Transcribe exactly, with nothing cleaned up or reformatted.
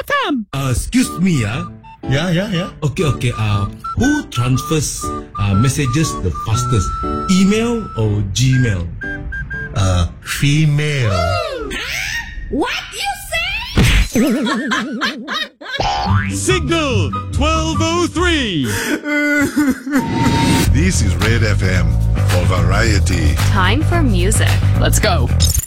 F M. Uh, excuse me, ah. Yeah, yeah, yeah. Okay, okay. Uh, who transfers uh, messages the fastest? Email or Gmail? Uh, female. What you say? Signal twelve oh three. This is Red F M for variety. Time for music. Let's go.